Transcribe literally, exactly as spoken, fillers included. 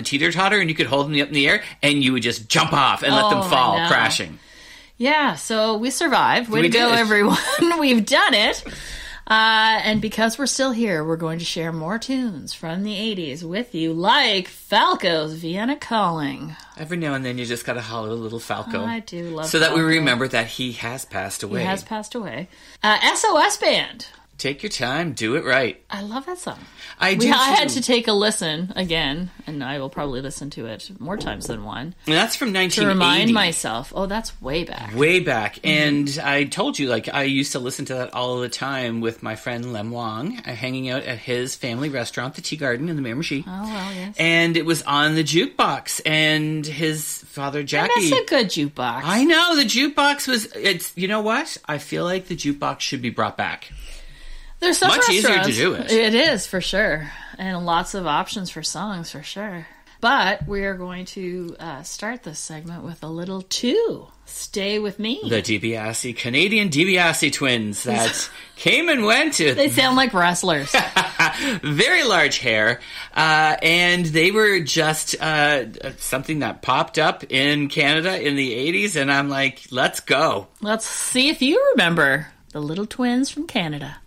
teeter-totter, and you could hold them up in the air, and you would just jump off and let Oh, them fall, I know. crashing. Yeah, so we survived. Way We to go, did. everyone. We've done it. Uh, and because we're still here, we're going to share more tunes from the eighties with you, like Falco's Vienna Calling. Every now and then, you just got to holler a little Falco. I do love So that we Falco. remember that he has passed away. He has passed away. Uh, S O S Band. Take your time, do it right. I love that song. I We, do I had too. to take a listen again, and I will probably listen to it more times than one, And that's from nineteen to eighty. remind myself, oh, that's way back. Way back. Mm-hmm. And I told you, like, I used to listen to that all the time with my friend Lem Wong, uh, hanging out at his family restaurant, the Tea Garden in the Miramichi. Oh, well, yes. And it was on the jukebox, and his father, And Jackie... that's a good jukebox. I know, the jukebox was... It's You know what? I feel like the jukebox should be brought back. There's some Much easier to restaurants- do it. It is, for sure. And lots of options for songs, for sure. But we are going to uh, start this segment with a little two. Stay with me. The DiBiase, Canadian DiBiase twins that came and went to... They sound like wrestlers. Very large hair, uh, and they were just uh, something that popped up in Canada in the eighties, and I'm like, let's go. Let's see if you remember the little twins from Canada.